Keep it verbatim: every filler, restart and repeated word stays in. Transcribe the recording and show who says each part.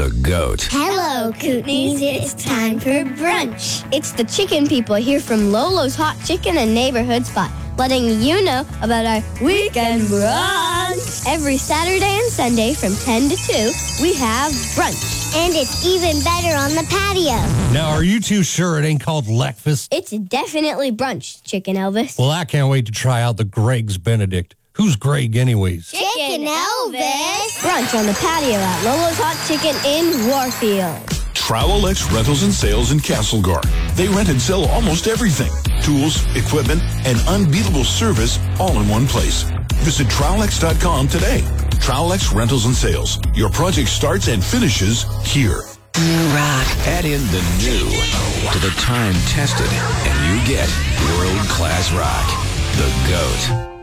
Speaker 1: The GOAT.
Speaker 2: Hello, Kootenays. It's time for brunch.
Speaker 3: It's the chicken people here from Lolo's Hot Chicken and Neighborhood Spot, letting you know about our weekend brunch. Every Saturday and Sunday from ten to two, we have brunch.
Speaker 2: And it's even better on the patio.
Speaker 4: Now, are you too sure it ain't called Leckfast?
Speaker 3: It's definitely brunch, Chicken Elvis.
Speaker 4: Well, I can't wait to try out the Greg's Benedict. Who's Greg anyways?
Speaker 2: Chicken Elvis.
Speaker 3: Brunch on the patio at Lolo's Hot Chicken in Warfield.
Speaker 5: Trowel-X Rentals and Sales in Castlegar. They rent and sell almost everything. Tools, equipment, and unbeatable service all in one place. Visit Trowel X dot com today. Trowel-X Rentals and Sales. Your project starts and finishes here.
Speaker 1: New rock. Add in the new to the time-tested, and you get world-class rock. The GOAT.